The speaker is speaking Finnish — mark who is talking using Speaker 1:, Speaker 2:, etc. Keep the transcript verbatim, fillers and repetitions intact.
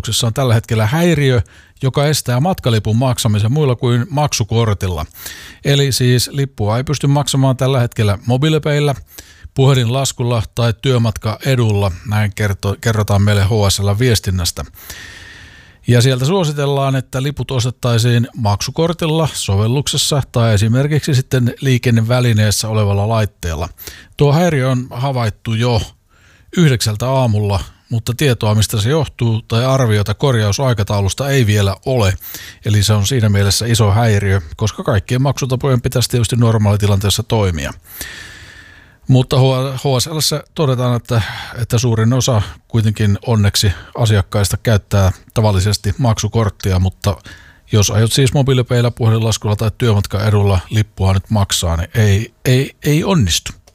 Speaker 1: sovelluksessa on tällä hetkellä häiriö, joka estää matkalipun maksamisen muilla kuin maksukortilla. Eli siis lippua ei pysty maksamaan tällä hetkellä mobiilepeillä, puhelinlaskulla tai työmatkaedulla, näin kerto, kerrotaan meille H S L-viestinnästä. Ja sieltä suositellaan, että liput ostettaisiin maksukortilla, sovelluksessa tai esimerkiksi sitten liikennevälineessä olevalla laitteella. Tuo häiriö on havaittu jo yhdeksältä aamulla, mutta tietoa mistä se johtuu tai arviota korjausaikataulusta ei vielä ole. Eli se on siinä mielessä iso häiriö, koska kaikkien maksutapojen pitäisi tietysti normaalitilanteessa toimia. Mutta H S L:ssä todetaan, että, että suurin osa kuitenkin onneksi asiakkaista käyttää tavallisesti maksukorttia, mutta jos aiot siis mobiilipeillä, puhelinlaskulla tai työmatkaedulla lippua nyt maksaa, niin ei, ei, ei onnistu.